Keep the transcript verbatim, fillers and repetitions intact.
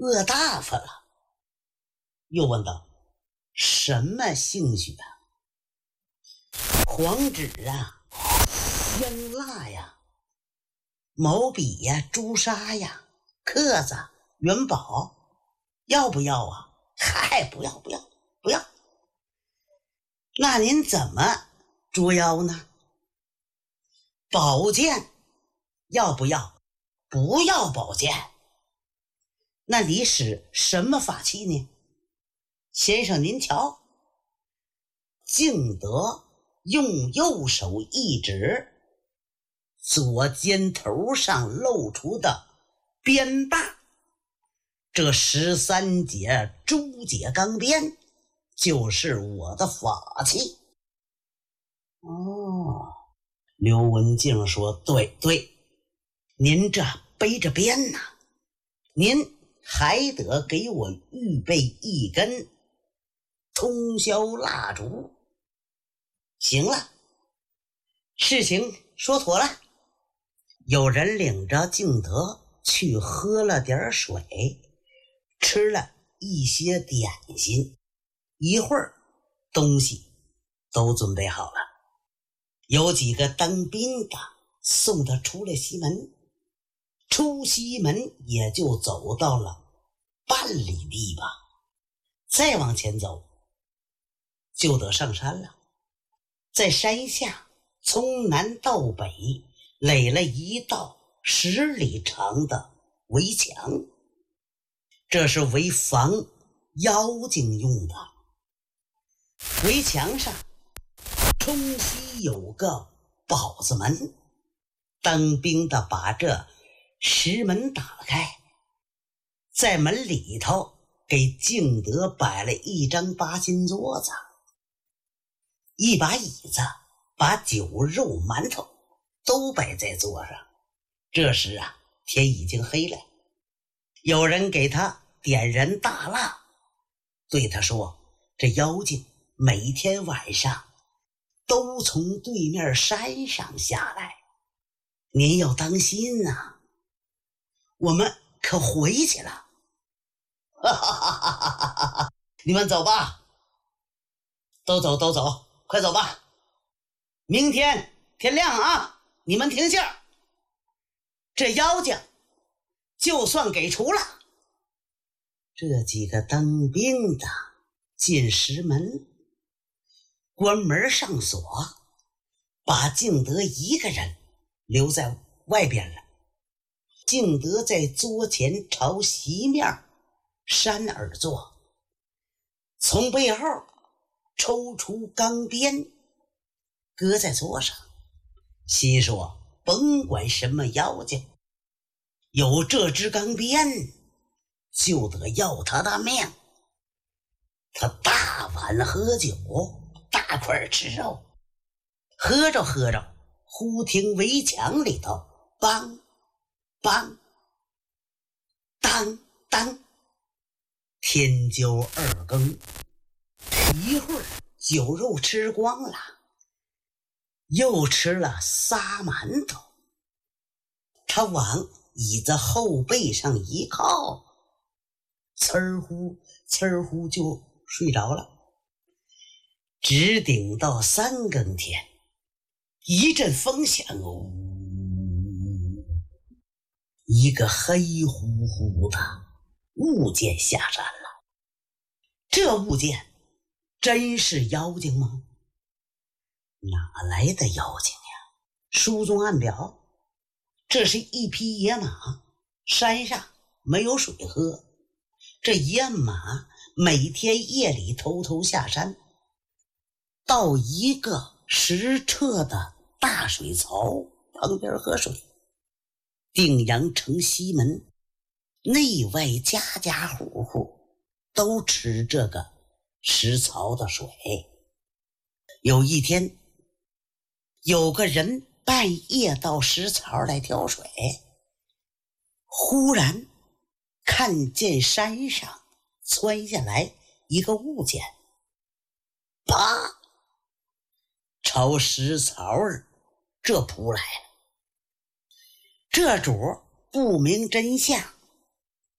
饿大发了，又问道：什么姓许啊？黄纸啊，香蜡呀，毛笔呀，朱砂呀，刻子、元宝，要不要啊？嗨，不要不要不要。那您怎么捉妖呢？宝剑要不要？不要宝剑。那你使什么法器呢？先生您瞧，敬德用右手一指，左肩头上露出的鞭大，这十三节朱节钢鞭就是我的法器。哦，刘文静说：对对，您这背着鞭呐、啊，您还得给我预备一根通宵蜡烛。行了，事情说妥了。有人领着敬德去喝了点水，吃了一些点心，一会儿东西都准备好了。有几个当兵的送他出了西门，出西门也就走到了半里地吧，再往前走就得上山了。在山下从南到北垒了一道十里长的围墙，这是为防妖精用的。围墙上冲西有个宝子门，当兵的把这石门打开，在门里头给敬德摆了一张八仙桌子，一把椅子，把酒肉馒头都摆在桌上。这时啊，天已经黑了，有人给他点燃大蜡，对他说：这妖精每天晚上都从对面山上下来，您要当心啊，我们可回去了。哈哈哈哈哈哈！你们走吧，都走都走，快走吧，明天天亮啊，你们听信儿，这妖精就算给除了。这几个当兵的进石门，关门上锁，把敬德一个人留在外边了。敬德在桌前朝西面山而坐，从背后抽出钢鞭搁在桌上，心说甭管什么妖精，有这支钢鞭就得要他的命。他大碗喝酒，大块吃肉，喝着喝着，忽听围墙里头梆梆当当，天就二更，一会儿酒肉吃光了，又吃了仨馒头。他往椅子后背上一靠，呲儿呼呲儿呼就睡着了。直顶到三更天，一阵风响，呜，一个黑乎乎的物件下山了。这物件真是妖精吗？哪来的妖精呀？书中暗表，这是一匹野马，山上没有水喝，这野马每天夜里偷偷下山，到一个石澈的大水槽旁边喝水。定阳城西门内外家家户户都吃这个石槽的水。有一天，有个人半夜到石槽来挑水，忽然看见山上窜下来一个物件，啪，朝石槽儿这扑来了。这主不明真相，